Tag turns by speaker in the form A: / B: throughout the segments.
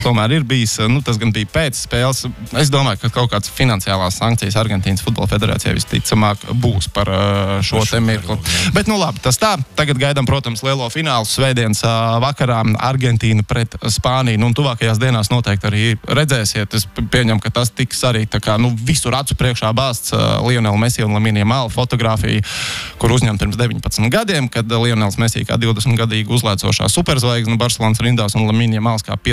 A: tomēr ir bijis, tas gan bija pēc spēles. Es domāju, ka kaut kāds finansiālās sankcijas Argentīnas futbola federācijai visticamāk būs par šo te mirkli. Bet, labi, tas tā. Tagad gaidām, protams, lielo finālu svētdienas vakarā Argentīna pret Spāniju. Un tuvākajās dienās noteikti arī redzēsiet. Es pieņemu, ka tas tiks arī tā kā, visur acu priekšā bāsts Lionela Messi un Lamine Yamal fotogrāfija, kur uzņem pirms 19 gadiem, kad Lionels Messi kā 20-gadīgi uzlēcošā superzvaigzne Barcelonas rindās un Lamine Yamals kā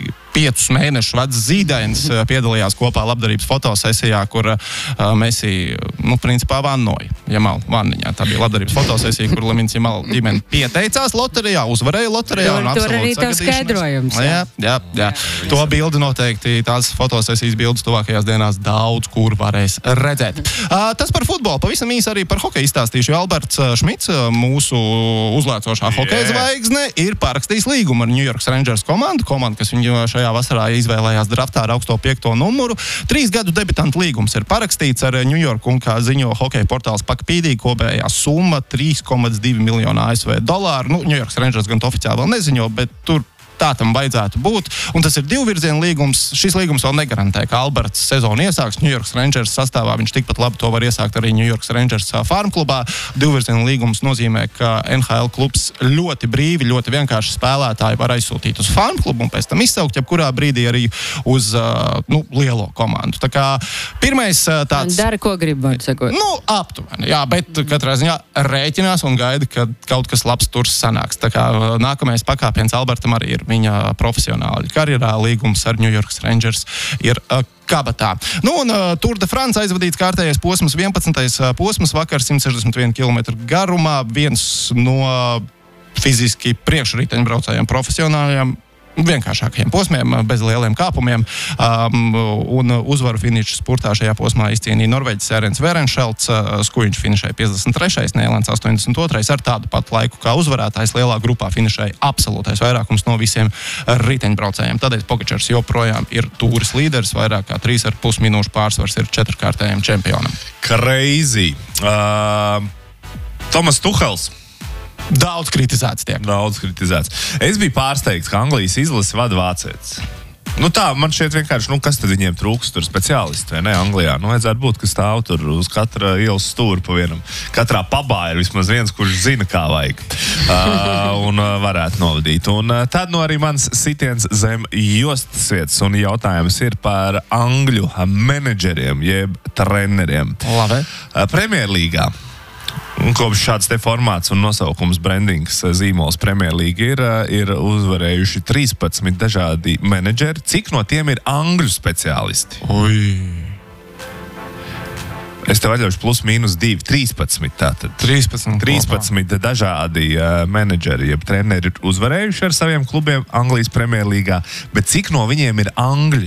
A: 5 mēnešu vecs zīdainis piedalījās kopā labdarības fotosesijā, kur Messi, principā vannoja Yamal vanniņā. Tā bija labdarības fotosesija, kur Lamine Yamal ģimene pieteicās loterijā, uzvarēja loterijā.
B: Tur arī tev skaidrojums.
A: Jā. To bildi noteikti, tās fotosesijas bildes tuvākajās dienās daudz kur varēs redzēt. Tas par futbolu. Pavisam īsi arī par hokeju izstāstīšu. Alberts Šmits, mūsu uzlēcošā hokeja zvaigzne, ir parakstījis līgumu ar New York Rangers komandu, kas viņu šajā vasarā izvēlējās draftā ar augsto 5. numuru. 3 gadu debitantu līgums ir parakstīts ar New York, un kā ziņo hokeja portāls Pakpīdī, kopējā summa 3,2 miljonu ASV dolāru. New York Rangers gan oficiāli vēl neziņo, bet tur tā tam vajadzētu būt. Un tas ir 2-virzienu līgums. Šis līgums vēl negarantē, ka Alberts sezonu iesāks New York Rangers sastāvā. Viņš tikpat labi to var iesākt arī New York Rangers farm klubā. 2-virzienu līgums nozīmē, ka NHL klubs ļoti brīvi, ļoti vienkārši spēlētāji var aizsūtīt uz farm klubu un pēc tam izsaukt jebkurā brīdī arī uz lielo komandu. Tā kā pirmais tāds...
B: Dara, ko grib, var sakot.
A: Aptuveni, jā, bet katrā ziņā rēķinās un gaida, ka kaut kas labs tur sanāks. Tā kā nākamais pakāpiens Albertam arī ir viņa profesionāli karjerā. Līgums ar New York Rangers ir kabatā. Un Tour de France aizvadīts kārtējais posms, 11. posms vakar 161 km garumā. Viens no fiziski priekšriteņbraucējiem profesionāļiem vienkāršākajiem posmiem, bez lieliem kāpumiem. Un uzvaru finiša spurtā šajā posmā izcīnīja Norvēģis Sērens Verenšelts. Skujiņš finišēja 53. Nēlens 82. ar tādu pat laiku kā uzvarētājs. Lielā grupā finišēja absolūtais vairākums no visiem riteņbraucējiem. Tādēļ Pogačars joprojām ir tūres līderis. Vairāk kā 3,5 minūšu pārsvars ir 4-kārtējiem čempionam.
C: Crazy. Tomas Tuhels.
A: Daudz kritizēts tiek.
C: Es biju pārsteigts, ka Anglijas izlase vada vācietis. Tā, man šķiet vienkārši, kas tad viņiem trūks tur speciālisti, vai ne, Anglijā? Vajadzētu būt, ka stāv tur uz katra ielas stūra pa vienam. Katrā pabā ir vismaz viens, kurš zina, kā vajag. Un varētu novadīt. Un tad arī mans sitiens zem jostas vietas. Un jautājums ir par angļu menedžeriem, jeb treneriem.
A: Labi.
C: Premjerlīgā. Kopš šāds te formāts un nosaukums brandings zīmols Premjerlīga ir uzvarējuši 13 dažādi menedžeri. Cik no tiem ir angļu speciālisti? Es tev atļaušu plus mīnus 2, 13 tātad. 13 dažādi menedžeri, jeb treneri ir uzvarējuši ar saviem klubiem Anglijas Premjerlīgā, bet cik no viņiem ir angļi?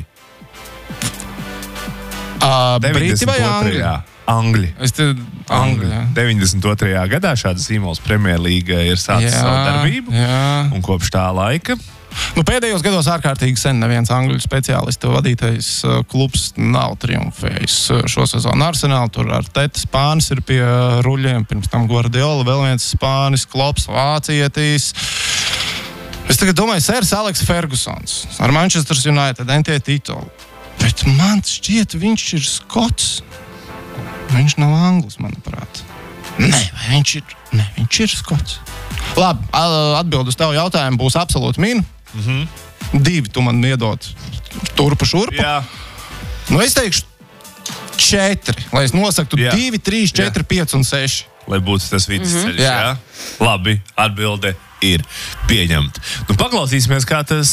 A: Briti vai angļi?
C: Angļi.
A: Angļi.
C: 92. gadā šāds zīmols Premjerlīga ir sācis savu darbību. Un kopš tā laika.
A: Pēdējos gados ārkārtīgi sen neviens angļu speciālistu vadītais klubs nav triumfējis šo sezonu. Arsenal tur ar Teta Spānis ir pie ruļiem, pirms tam Guardiola, vēl viens Spānis, Klops, vācietis. Es tagad domāju, Sērs Aleks Fergusons ar Manchester United NT titulu. Bet man šķiet, viņš ir skots. Viņš nav anglis, manuprāt. Viņš ir skots. Labi, atbild uz tavu jautājumu būs absolūti minu. 2 tu man iedod turpu šurpu.
C: Jā.
A: Es teikšu 4, lai es nosaktu 2, 3, 4, 5 un 6.
C: Lai būtu tas vidusceļš, jā? Labi, atbilde ir pieņemta. Paklausīsimies, kā tas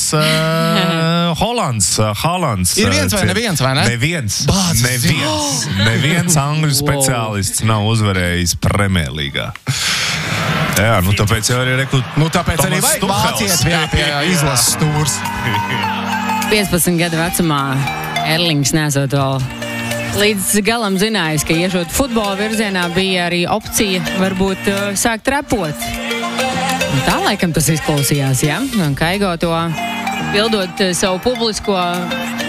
C: Haalands.
A: Ir viens vai neviens, vai ne?
C: Neviens angļu speciālists nav uzvarējis Premjerlīgā. Jā, tāpēc jau arī
A: tāpēc arī vajag vāciet pie izlases stūrs.
B: 15 gadu vecumā Erlings nesot vēl līdz galam zinājis, ka iešot futbola virzienā bija arī opcija varbūt sākt repot. Tā laikam tas izklausījās, ja? Un Kaigo to pildot savu publisko